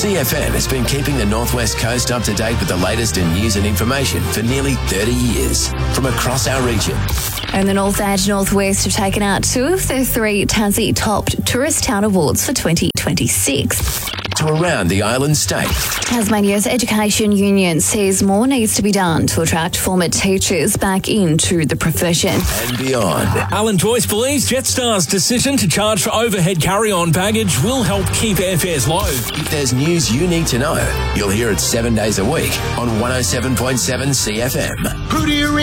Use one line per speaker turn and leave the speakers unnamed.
CFM has been keeping the Northwest Coast up to date with the latest in news and information for nearly 30 years from across our region.
And the North and Northwest have taken out 2 of their 3 Tassie Top Tourist Town Awards for 2026.
To around the island state.
Tasmania's Education Union says more needs to be done to attract former teachers back into the profession.
And beyond.
Alan Joyce believes Jetstar's decision to charge for overhead carry-on baggage will help keep airfares low.
If there's news you need to know, you'll hear it 7 days a week on 107.7 CFM.
Who do you